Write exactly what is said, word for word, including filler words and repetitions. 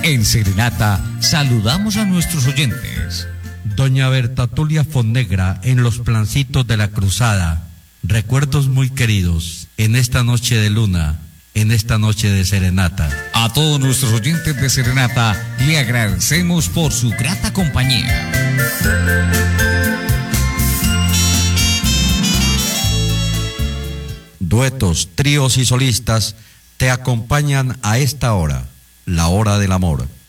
En Serenata saludamos a nuestros oyentes. Doña Berta Tulia Fonnegra en los plancitos de la cruzada. Recuerdos muy queridos en esta noche de luna, en esta noche de serenata. A todos nuestros oyentes de Serenata le agradecemos por su grata compañía. Duetos, tríos y solistas te acompañan a esta hora, la hora del amor.